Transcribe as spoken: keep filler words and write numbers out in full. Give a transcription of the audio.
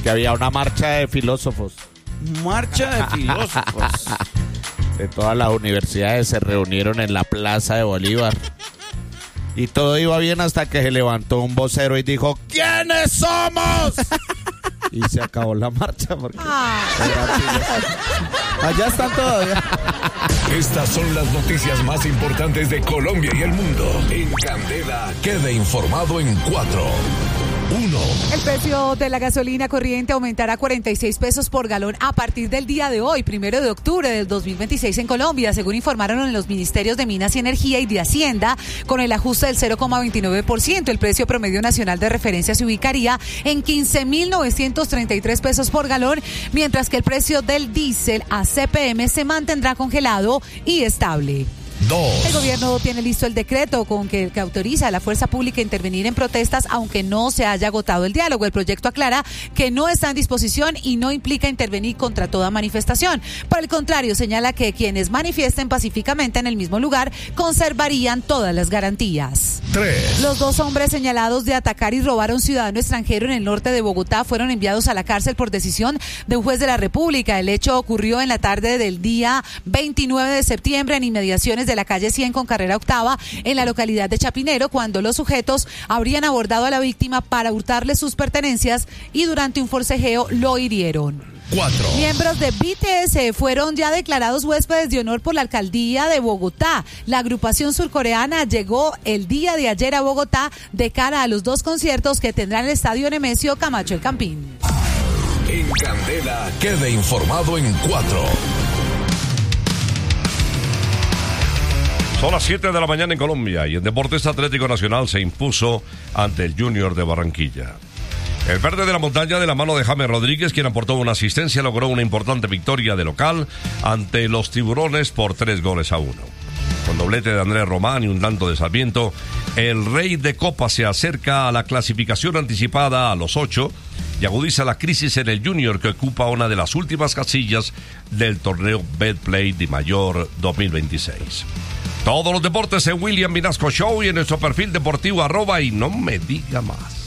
que había una marcha de filósofos. Marcha de filósofos. De todas las universidades se reunieron en la Plaza de Bolívar. Y todo iba bien hasta que se levantó un vocero y dijo: ¿quiénes somos? Y se acabó la marcha porque Ah. Allá están todavía. Estas son las noticias más importantes de Colombia y el mundo. En Candela, quede informado en cuatro. Uno. El precio de la gasolina corriente aumentará cuarenta y seis pesos por galón a partir del día de hoy, primero de octubre del dos mil veintiséis en Colombia, según informaron en los ministerios de Minas y Energía y de Hacienda, con el ajuste del cero coma veintinueve por ciento. El precio promedio nacional de referencia se ubicaría en quince mil novecientos treinta y tres pesos por galón, mientras que el precio del diésel a C P M se mantendrá congelado y estable. Dos. El gobierno tiene listo el decreto con que, que autoriza a la fuerza pública a intervenir en protestas, aunque no se haya agotado el diálogo. El proyecto aclara que no está en disposición y no implica intervenir contra toda manifestación. Por el contrario, señala que quienes manifiesten pacíficamente en el mismo lugar conservarían todas las garantías. Tres. Los dos hombres señalados de atacar y robar a un ciudadano extranjero en el norte de Bogotá fueron enviados a la cárcel por decisión de un juez de la República. El hecho ocurrió en la tarde del día veintinueve de septiembre en inmediaciones de la calle cien con carrera octava en la localidad de Chapinero, cuando los sujetos habrían abordado a la víctima para hurtarle sus pertenencias y durante un forcejeo lo hirieron. Cuatro. Miembros de B T S fueron ya declarados huéspedes de honor por la alcaldía de Bogotá. La agrupación surcoreana llegó el día de ayer a Bogotá de cara a los dos conciertos que tendrá el estadio Nemesio Camacho El Campín. En Candela, quede informado en cuatro. Son las siete de la mañana en Colombia y en Deportes Atlético Nacional se impuso ante el Junior de Barranquilla. El verde de la montaña, de la mano de James Rodríguez, quien aportó una asistencia, logró una importante victoria de local ante los tiburones por tres goles a uno. Con doblete de Andrés Román y un tanto de Sarmiento, el Rey de Copa se acerca a la clasificación anticipada a los ocho y agudiza la crisis en el Junior, que ocupa una de las últimas casillas del torneo Betplay de Mayor dos mil veintiséis. Todos los deportes en William Vinasco Show y en nuestro perfil deportivo arroba y no me diga más.